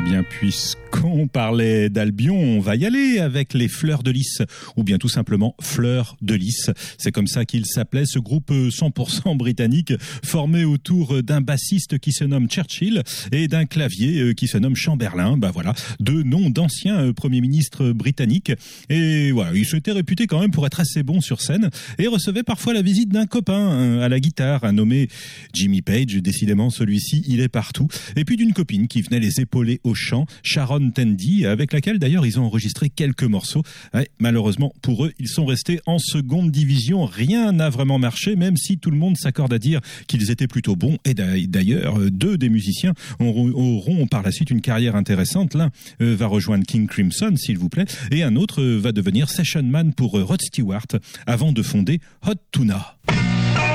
bien, puisqu'on parlait d'Albion, on va y aller avec les Fleurs de Lys, ou bien tout simplement Fleurs de Lys. C'est comme ça qu'il s'appelait, ce groupe 100% britannique, formé autour d'un bassiste qui se nomme Churchill et d'un clavier qui se nomme Chamberlain. Bah voilà, deux noms d'anciens premiers ministres britanniques. Et voilà, ils s'étaient réputés quand même pour être assez bons sur scène et recevaient parfois la visite d'un copain à la guitare, un nommé Jimmy Page. Décidément, celui-ci, il est partout. Et puis d'une copine qui venait les épauler au chant, Sharon Tandy, avec laquelle d'ailleurs ils ont enregistré quelques morceaux. Ouais, malheureusement pour eux, ils sont restés en seconde division. Rien n'a vraiment marché, même si tout le monde s'accorde à dire qu'ils étaient plutôt bons. Et d'ailleurs, deux des musiciens auront par la suite une carrière intéressante. L'un va rejoindre King Crimson, s'il vous plaît, et un autre va devenir session man pour Rod Stewart avant de fonder Hot Tuna.